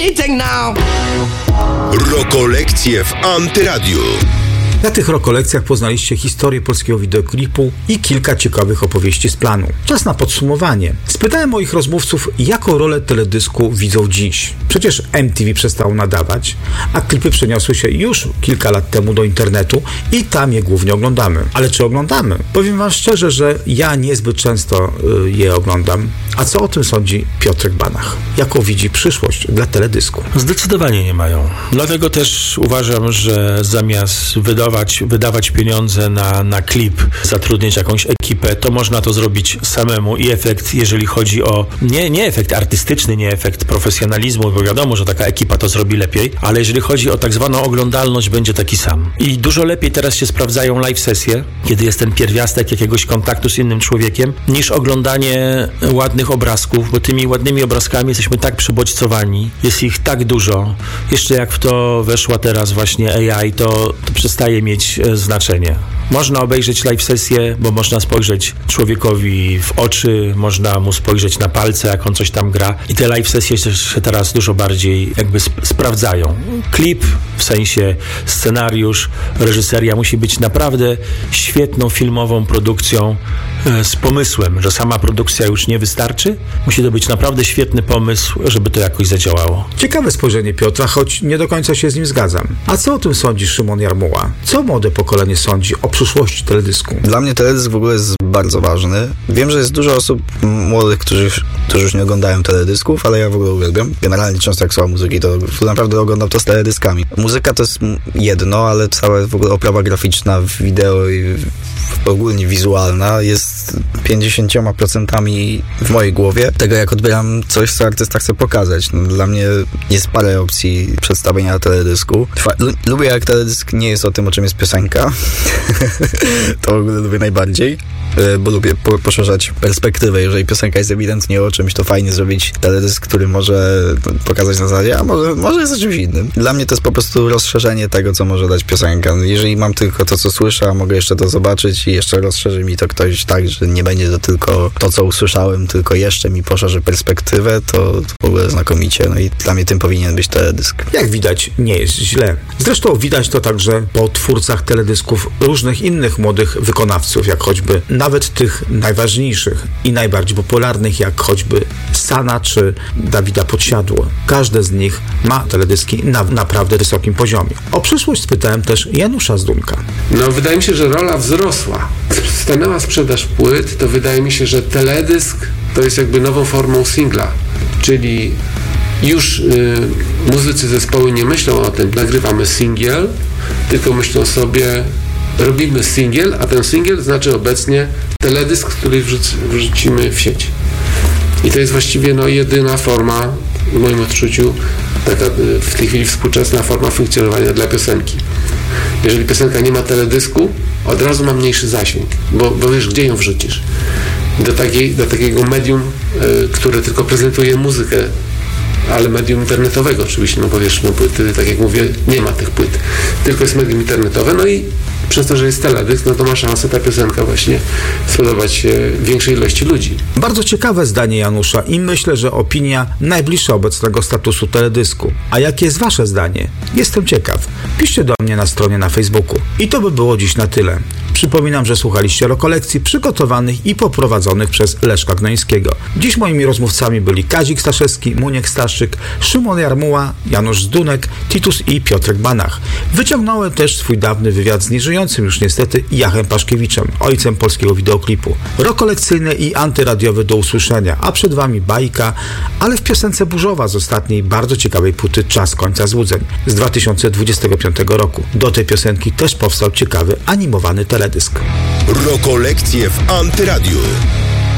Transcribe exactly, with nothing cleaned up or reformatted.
anything now. Rokolekcje w Antyradiu. Na tych rokolekcjach poznaliście historię polskiego wideoklipu i kilka ciekawych opowieści z planu. Czas na podsumowanie. Spytałem moich rozmówców, jaką rolę teledysku widzą dziś. Przecież M T V przestało nadawać, a klipy przeniosły się już kilka lat temu do internetu i tam je głównie oglądamy. Ale czy oglądamy? Powiem wam szczerze, że ja niezbyt często y, je oglądam. A co o tym sądzi Piotrek Banach? Jaką widzi przyszłość dla teledysku? Zdecydowanie nie mają. Dlatego też uważam, że zamiast wydawać, wydawać pieniądze na, na klip, zatrudnić jakąś ekipę, to można to zrobić samemu i efekt, jeżeli chodzi o nie, nie efekt artystyczny, nie efekt profesjonalizmu, bo wiadomo, że taka ekipa to zrobi lepiej, ale jeżeli chodzi o tak zwaną oglądalność, będzie taki sam. I dużo lepiej teraz się sprawdzają live sesje, kiedy jest ten pierwiastek jakiegoś kontaktu z innym człowiekiem, niż oglądanie ładnych obrazków, bo tymi ładnymi obrazkami jesteśmy tak przebodźcowani, jest ich tak dużo. Jeszcze jak w to weszła teraz właśnie A I, to, to przestaje mieć e, znaczenie. Można obejrzeć live sesję, bo można spojrzeć człowiekowi w oczy, można mu spojrzeć na palce, jak on coś tam gra. I te live sesje się teraz dużo bardziej jakby sp- sprawdzają. Klip, w sensie scenariusz, reżyseria musi być naprawdę świetną filmową produkcją e, z pomysłem, że sama produkcja już nie wystarczy. Musi to być naprawdę świetny pomysł, żeby to jakoś zadziałało. Ciekawe spojrzenie Piotra, choć nie do końca się z nim zgadzam. A co o tym sądzi Szymon Jarmuła? Co młode pokolenie sądzi o przyszłości teledysku? Dla mnie teledysk w ogóle jest bardzo ważny. Wiem, że jest dużo osób młodych, którzy, którzy już nie oglądają teledysków, ale ja w ogóle uwielbiam. Generalnie często jak słucham muzyki, to naprawdę oglądam to z teledyskami. Muzyka to jest jedno, ale cała w ogóle oprawa graficzna, wideo i ogólnie wizualna jest pięćdziesiąt procent w mojej głowie tego, jak odbieram coś, co artysta chce pokazać. No, dla mnie jest parę opcji przedstawienia teledysku. Lubię, jak teledysk nie jest o tym, o czym jest piosenka. To w ogóle lubię najbardziej, bo lubię po- poszerzać perspektywę. Jeżeli piosenka jest ewidentnie o czymś, to fajnie zrobić teledysk, który może pokazać na zasadzie, a może, może jest o czymś innym. Dla mnie to jest po prostu rozszerzenie tego, co może dać piosenka. Jeżeli mam tylko to, co słyszę, a mogę jeszcze to zobaczyć i jeszcze rozszerzy mi to ktoś tak, że nie będzie to tylko to, co usłyszałem, tylko jeszcze mi poszerzy perspektywę, to, to w ogóle znakomicie. No i dla mnie tym powinien być teledysk. Jak widać, nie jest źle. Zresztą widać to także po twórcach teledysków różnych innych młodych wykonawców, jak choćby nawet tych najważniejszych i najbardziej popularnych, jak choćby Sana czy Dawida Podsiadło. Każde z nich ma teledyski na naprawdę wysokim poziomie. O przyszłość spytałem też Janusza Zdunka. No, wydaje mi się, że rola wzrosła. Stanęła sprzedaż płyt, to wydaje mi się, że teledysk to jest jakby nową formą singla, czyli już y, muzycy zespoły nie myślą o tym, nagrywamy singiel, tylko myślą sobie, robimy singiel, a ten singiel znaczy obecnie teledysk, który wrzuc- wrzucimy w sieć. I to jest właściwie no, jedyna forma, w moim odczuciu, taka w tej chwili współczesna forma funkcjonowania dla piosenki. Jeżeli piosenka nie ma teledysku, od razu ma mniejszy zasięg, bo, bo wiesz, gdzie ją wrzucisz? Do, takiej, do takiego medium, y, które tylko prezentuje muzykę, ale medium internetowego oczywiście, no bo wiesz, no płyty, tak jak mówię, nie ma tych płyt, tylko jest medium internetowe, no i przez to, że jest teledysk, no to ma szansę ta piosenka właśnie spodobać się większej ilości ludzi. Bardzo ciekawe zdanie Janusza i myślę, że opinia najbliższa obecnego statusu teledysku. A jakie jest wasze zdanie? Jestem ciekaw. Piszcie do mnie na stronie na Facebooku. I to by było dziś na tyle. Przypominam, że słuchaliście rokolekcji przygotowanych i poprowadzonych przez Leszka Gnońskiego. Dziś moimi rozmówcami byli Kazik Staszewski, Muniek Staszczyk, Szymon Jarmuła, Janusz Zdunek, Titus i Piotrek Banach. Wyciągnąłem też swój dawny wywiad z nieżyjącym już niestety Jachem Paszkiewiczem, ojcem polskiego wideoklipu. Rokolekcyjny i antyradiowy do usłyszenia, a przed wami bajka, ale w piosence burzowa z ostatniej bardzo ciekawej płyty Czas końca złudzeń z dwa tysiące dwudziestego piątego roku. Do tej piosenki też powstał ciekawy animowany teledysk. Rokolekcje w Antyradiu.